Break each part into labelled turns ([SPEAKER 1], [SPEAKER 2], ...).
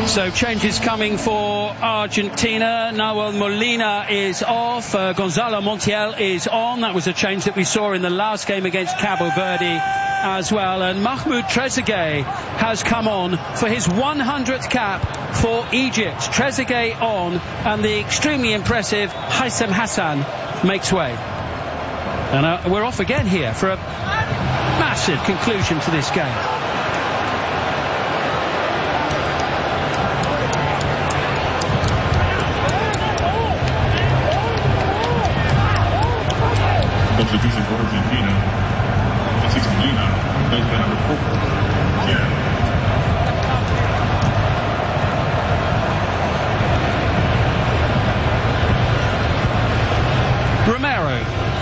[SPEAKER 1] So changes coming for Argentina. Nahuel Molina is off. Gonzalo Montiel is on. That was a change that we saw in the last game against Cabo Verde as well. And Mahmoud Trezeguet has come on for his 100th cap for Egypt. Trezeguet on, and the extremely impressive Haitham Hassan makes way. And we're off again here for a massive conclusion to this game.
[SPEAKER 2] Substitution for Argentina. Francisco Molina, plays by number 4. Yeah.
[SPEAKER 1] Romero.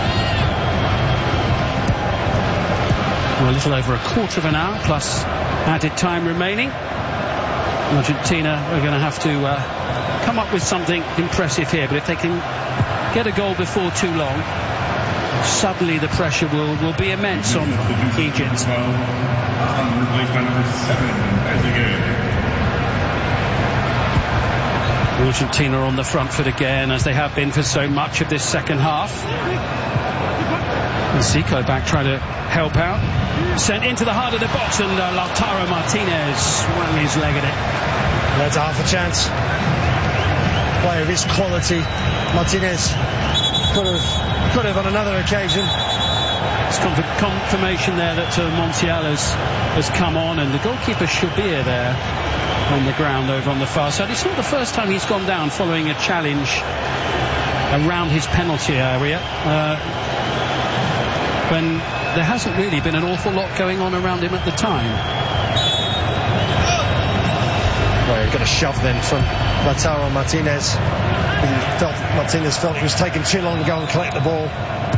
[SPEAKER 1] Well, a little over a quarter of an hour plus added time remaining. Argentina are going to have to come up with something impressive here, but if they can get a goal before too long, suddenly the pressure will be immense on Egypt. Argentina on the front foot again, as they have been for so much of this second half. And Zico back trying to help out. Sent into the heart of the box, and Lautaro Martinez swung his leg at it.
[SPEAKER 3] That's half a chance. Player of his quality, Martinez could have on another occasion.
[SPEAKER 1] It's confirmation there that Montiel has come on, and the goalkeeper Shabir there on the ground over on the far side. It's not the first time he's gone down following a challenge around his penalty area, when there hasn't really been an awful lot going on around him at the time.
[SPEAKER 3] Well, he got a shove then from Lautaro Martinez. Martinez felt he was taking too long to go and collect the ball.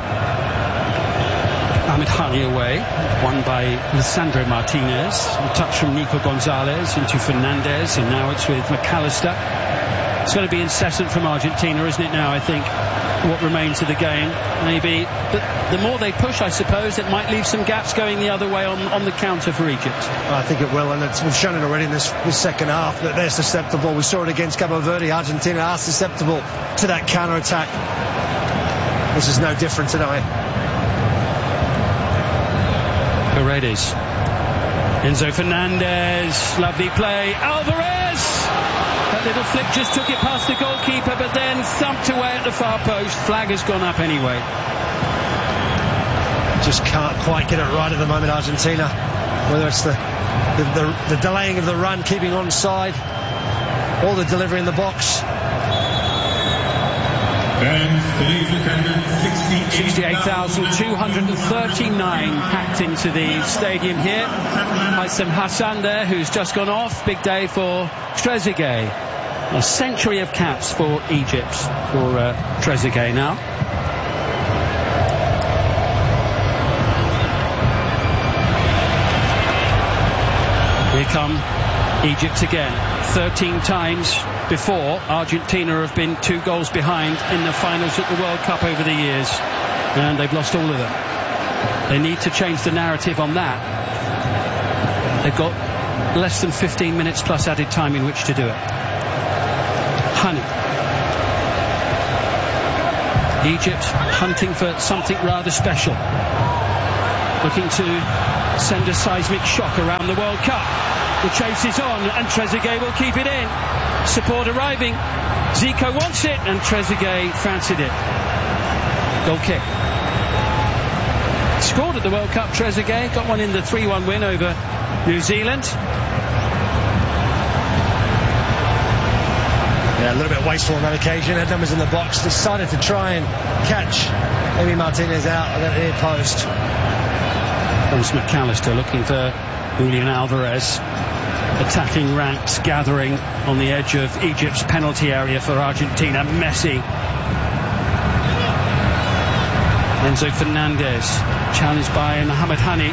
[SPEAKER 1] Ahmed Hani away, won by Lisandro Martinez. A touch from Nico Gonzalez into Fernandez, and now it's with McAllister. It's going to be incessant from Argentina, isn't it now, I think, what remains of the game, maybe. But the more they push, I suppose, it might leave some gaps going the other way on the counter for Egypt.
[SPEAKER 3] I think it will, and we've shown it already in this second half that they're susceptible. We saw it against Cabo Verde. Argentina are susceptible to that counter-attack. This is no different tonight.
[SPEAKER 1] Paredes. Enzo Fernandez. Lovely play. Alvarez! That little flick just took it past the goalkeeper, but then thumped away at the far post. Flag has gone up anyway.
[SPEAKER 3] Just can't quite get it right at the moment, Argentina. Whether it's the delaying of the run, keeping onside, or the delivery in the box.
[SPEAKER 2] And
[SPEAKER 1] 68,239 packed into the stadium here. Haitham Hassan there, who's just gone off. Big day for Trezeguet. A century of caps for Egypt for Trezeguet now. Here come Egypt again. 13 times before, Argentina have been 2 goals behind in the finals at the World Cup over the years, and they've lost all of them. They need to change the narrative on that. They've got less than 15 minutes plus added time in which to do it. Hani. Egypt hunting for something rather special, looking to send a seismic shock around the World Cup. The chase is on, and Trezeguet will keep it in. Support arriving. Zico wants it, and Trezeguet fancied it. Goal kick. Scored at the World Cup, Trezeguet. Got one in the 3-1 win over New Zealand.
[SPEAKER 3] Yeah, a little bit wasteful on that occasion. Had numbers in the box. Decided to try and catch Emi Martinez out of that near post.
[SPEAKER 1] There's McAllister looking for Julian Alvarez. Attacking ranks gathering on the edge of Egypt's penalty area for Argentina. Messi. Enzo Fernandez challenged by Mohamed Hani.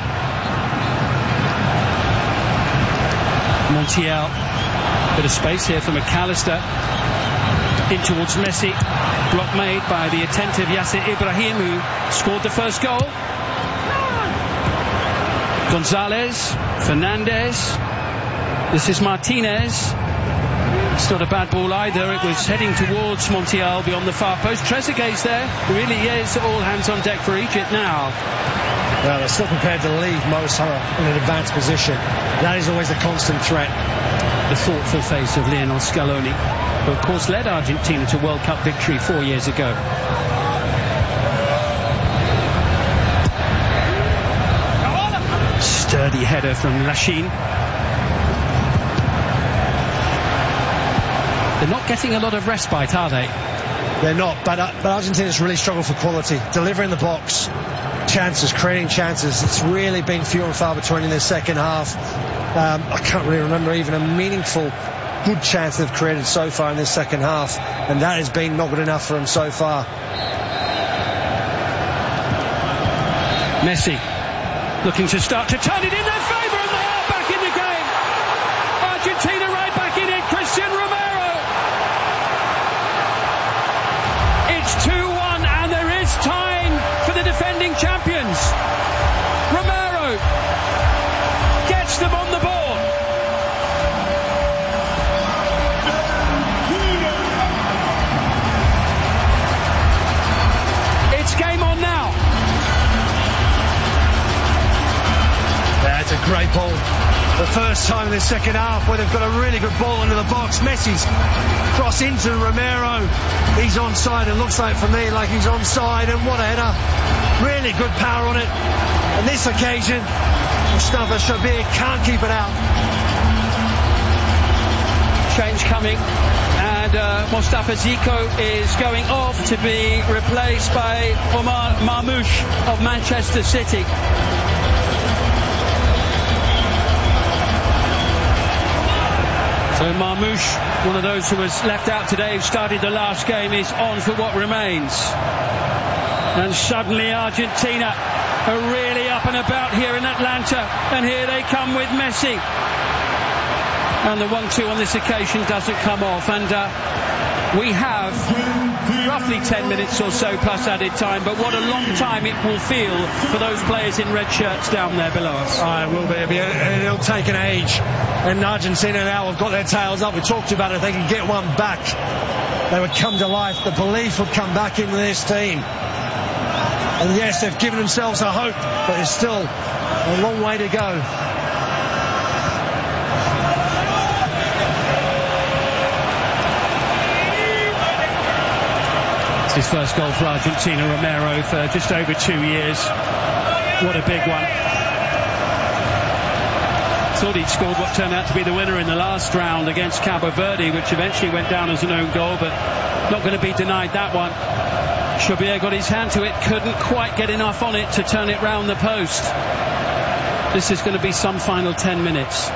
[SPEAKER 1] Montiel. Bit of space here for McAllister. In towards Messi. Block made by the attentive Yasser Ibrahim, who scored the first goal. Gonzalez. Fernandez. This is Martinez. It's not a bad ball either. It was heading towards Montiel beyond the far post. Trezeguet's there. Really is all hands on deck for Egypt now.
[SPEAKER 3] Well, they're still prepared to leave Mo Salah in an advanced position. That is always a constant threat.
[SPEAKER 1] The thoughtful face of Lionel Scaloni, who of course led Argentina to World Cup victory 4 years ago. Sturdy header from Lachine. They're not getting a lot of respite, are they?
[SPEAKER 3] They're not, but Argentina's really struggled for quality. Delivering the box, chances, creating chances. It's really been few and far between in the second half. I can't really remember even a meaningful good chance they've created so far in this second half, and that has been not good enough for them so far.
[SPEAKER 1] Messi looking to start to turn it in their favour, and they are back in the game. Argentina right back in it. Christian Romero. It's 2-1 and there is time for the defending champions. Romero gets them on the board. It's game on now.
[SPEAKER 3] That's a great ball. The first time in the second half where they've got a really good ball into the box. Messi's cross into Romero. He's onside. It looks like for me like he's onside, and what a header. Really good power on it. On this occasion, Mustafa Shabir can't keep it out.
[SPEAKER 1] Change coming, and Mostafa Zico is going off to be replaced by Omar Marmoush of Manchester City. So Marmoush, one of those who was left out today, who started the last game, is on for what remains. And suddenly Argentina are really up and about here in Atlanta, and here they come with Messi. And the 1-2 on this occasion doesn't come off, and we have roughly 10 minutes or so plus added time, but what a long time it will feel for those players in red shirts down there below us.
[SPEAKER 3] It will be. It'll take an age, and Argentina now have got their tails up. We talked about it. If they can get one back, they would come to life. The belief would come back into this team. And yes, they've given themselves a hope, but there's still a long way to go.
[SPEAKER 1] His first goal for Argentina, Romero, for just over 2 years. What a big one. Thought he'd scored what turned out to be the winner in the last round against Cabo Verde, which eventually went down as an own goal, but not going to be denied that one. Shabir got his hand to it, couldn't quite get enough on it to turn it round the post. This is going to be some final 10 minutes.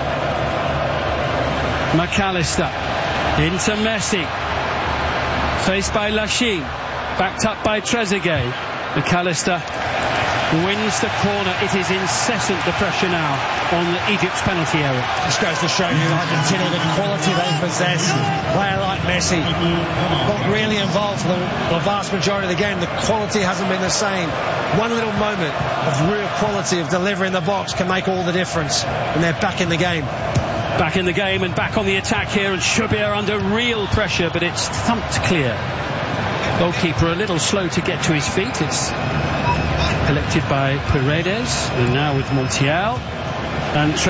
[SPEAKER 1] McAllister into Messi. Faced by Lachine, backed up by Trezeguet. McAllister wins the corner. It is incessant, the pressure now on Egypt's penalty area.
[SPEAKER 3] This goes to show you Argentina, the quality they possess. A player like Messi, not really involved for the vast majority of the game. The quality hasn't been the same. One little moment of real quality of delivering the box can make all the difference, and they're back in the game.
[SPEAKER 1] Back in the game and back on the attack here, and Shabir under real pressure, but it's thumped clear. Goalkeeper a little slow to get to his feet. It's collected by Paredes, and now with Montiel and